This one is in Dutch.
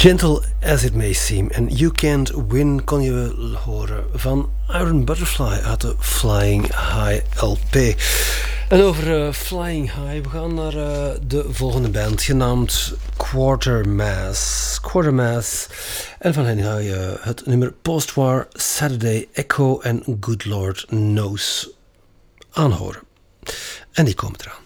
Gentle as it may seem and You Can't Win kon je horen van Iron Butterfly uit de Flying High LP. En over Flying High, we gaan naar de volgende band genaamd Quatermass. Quatermass. En van hen ga je het nummer Postwar, Saturday Echo en Good Lord Knows aanhoren. En die komen eraan.